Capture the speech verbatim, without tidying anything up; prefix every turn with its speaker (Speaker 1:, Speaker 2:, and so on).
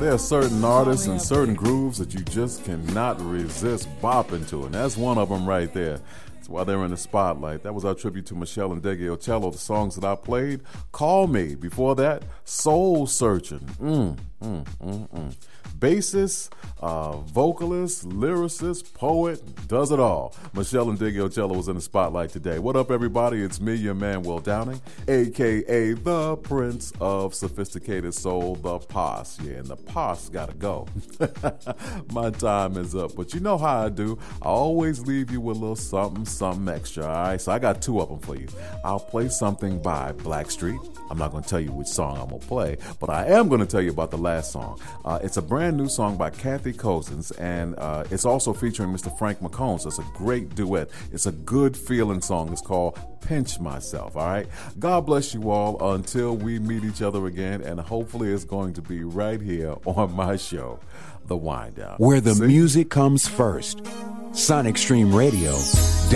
Speaker 1: There are certain artists and certain grooves that you just cannot resist bopping to, and that's one of them right there. That's why they're in the spotlight. That was our tribute to Meshell Ndegeocello, the songs that I played. Call Me. Before that, Soul Searching. Mm, mm, mm, mm. Bassist, uh, vocalist, lyricist, poet, does it all. Meshell Ndegeocello was in the spotlight today. What up, everybody? It's me, your man, Will Downing, a k a the Prince of Sophisticated Soul, the Posse. Yeah, and the Posse gotta go. My time is up, but you know how I do. I always leave you with a little something, something extra, all right? So I got two of them for you. I'll play something by Blackstreet. I'm not going to tell you which song I'm going to play, but I am going to tell you about the last song. Uh, it's a brand new song by Kathy Cousins, and uh, it's also featuring Mister Frank McCombs. It's a great duet. It's a good feeling song. It's called Pinch Myself, all right? God bless you all until we meet each other again, and hopefully it's going to be right here on my show, The Wind Down.
Speaker 2: Where the
Speaker 1: See?
Speaker 2: music comes first. Sonic Stream Radio